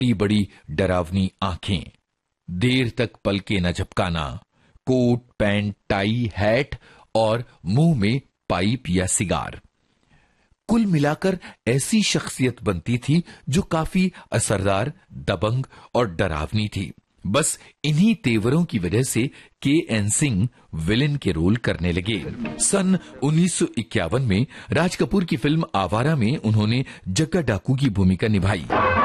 बड़ी बड़ी डरावनी आंखें, देर तक पलके न झपकाना, कोट पैंट टाई हैट और मुंह में पाइप या सिगार। कुल मिलाकर ऐसी शख्सियत बनती थी जो काफी असरदार, दबंग और डरावनी थी। बस इन्हीं तेवरों की वजह से के.एन. सिंह विलेन के रोल करने लगे। सन 1951 में राज कपूर की फिल्म आवारा में उन्होंने जग्गा डाकू की भूमिका निभाई।